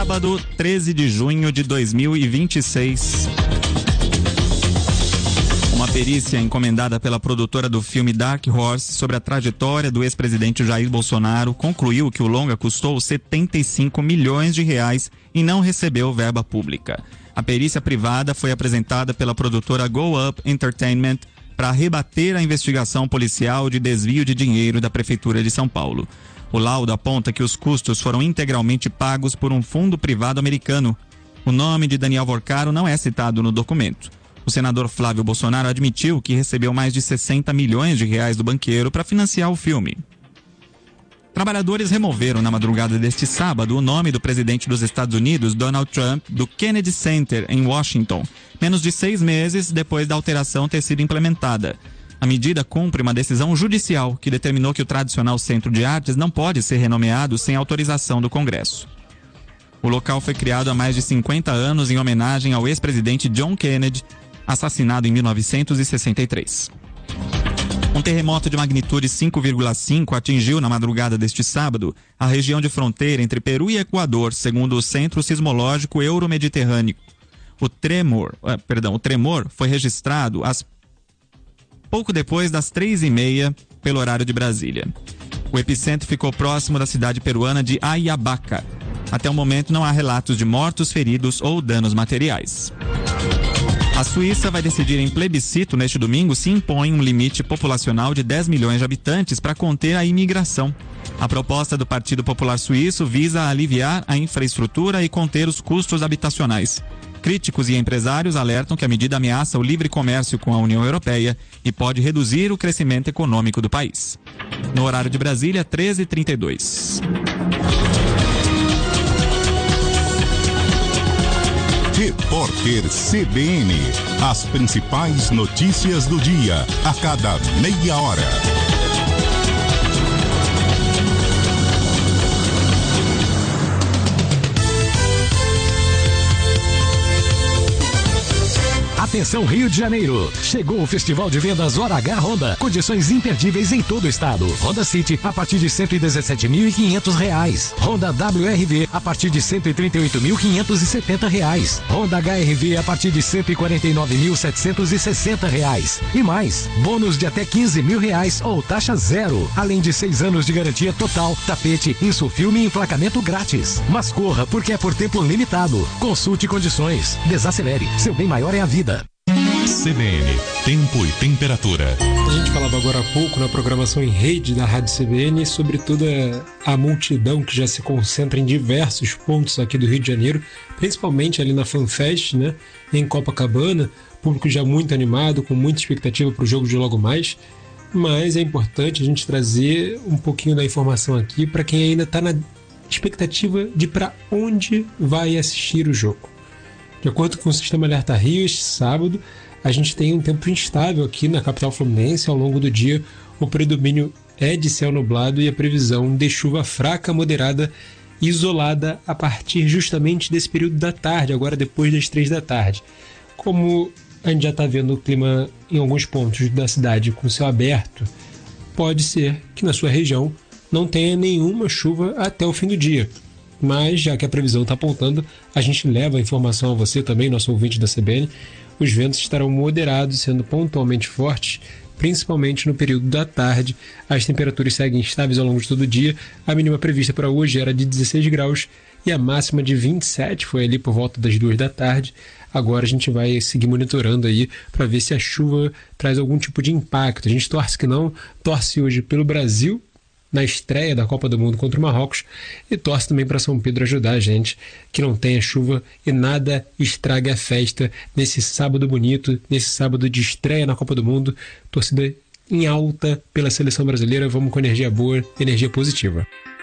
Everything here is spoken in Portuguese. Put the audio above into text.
sábado, 13 de junho de 2026. Uma perícia encomendada pela produtora do filme Dark Horse sobre a trajetória do ex-presidente Jair Bolsonaro concluiu que o longa custou 75 milhões de reais e não recebeu verba pública. A perícia privada foi apresentada pela produtora Go Up Entertainment para rebater a investigação policial de desvio de dinheiro da Prefeitura de São Paulo. O laudo aponta que os custos foram integralmente pagos por um fundo privado americano. O nome de Daniel Vorcaro não é citado no documento. O senador Flávio Bolsonaro admitiu que recebeu mais de 60 milhões de reais do banqueiro para financiar o filme. Trabalhadores removeram na madrugada deste sábado o nome do presidente dos Estados Unidos, Donald Trump, do Kennedy Center, em Washington, menos de 6 meses depois da alteração ter sido implementada. A medida cumpre uma decisão judicial que determinou que o tradicional Centro de Artes não pode ser renomeado sem autorização do Congresso. O local foi criado há mais de 50 anos em homenagem ao ex-presidente John Kennedy, assassinado em 1963. Um terremoto de magnitude 5,5 atingiu na madrugada deste sábado a região de fronteira entre Peru e Equador, segundo o Centro Sismológico Euro-Mediterrâneo. O tremor foi registrado pouco depois das 3h30 pelo horário de Brasília. O epicentro ficou próximo da cidade peruana de Ayabaca. Até o momento não há relatos de mortos, feridos ou danos materiais. A Suíça vai decidir em plebiscito neste domingo se impõe um limite populacional de 10 milhões de habitantes para conter a imigração. A proposta do Partido Popular Suíço visa aliviar a infraestrutura e conter os custos habitacionais. Críticos e empresários alertam que a medida ameaça o livre comércio com a União Europeia e pode reduzir o crescimento econômico do país. No horário de Brasília, 13h32. Repórter CBN. As principais notícias do dia, a cada meia hora. Atenção Rio de Janeiro, chegou o Festival de Vendas Hora H Honda, condições imperdíveis em todo o estado. Honda City a partir de R$ 117.500, Honda WRV a partir de R$ 138.570, Honda HRV a partir de R$ 149.760 e mais, bônus de até R$ 15.000 ou taxa zero, além de 6 anos de garantia total, tapete, insufilme e emplacamento grátis. Mas corra porque é por tempo limitado. Consulte condições, desacelere, seu bem maior é a vida. CBN, tempo e temperatura. A gente falava agora há pouco na programação em rede da Rádio CBN sobre toda a multidão que já se concentra em diversos pontos aqui do Rio de Janeiro, principalmente ali na FanFest, né, em Copacabana, público já muito animado, com muita expectativa para o jogo de logo mais, mas é importante a gente trazer um pouquinho da informação aqui para quem ainda está na expectativa de para onde vai assistir o jogo. De acordo com o Sistema Alerta Rio, este sábado, a gente tem um tempo instável aqui na capital fluminense. Ao longo do dia, o predomínio é de céu nublado e a previsão de chuva fraca, moderada e isolada a partir justamente desse período da tarde, agora depois das 3 da tarde. Como a gente já está vendo o clima em alguns pontos da cidade com céu aberto, pode ser que na sua região não tenha nenhuma chuva até o fim do dia. Mas, já que a previsão está apontando, a gente leva a informação a você também, nosso ouvinte da CBN. Os ventos estarão moderados, sendo pontualmente fortes, principalmente no período da tarde. As temperaturas seguem estáveis ao longo de todo o dia. A mínima prevista para hoje era de 16 graus e a máxima de 27, foi ali por volta das 2 da tarde. Agora a gente vai seguir monitorando aí para ver se a chuva traz algum tipo de impacto. A gente torce que não, torce hoje pelo Brasil, na estreia da Copa do Mundo contra o Marrocos, e torce também para São Pedro ajudar a gente, que não tenha chuva e nada estrague a festa nesse sábado bonito, nesse sábado de estreia na Copa do Mundo. Torcida em alta pela seleção brasileira, vamos com energia boa, energia positiva.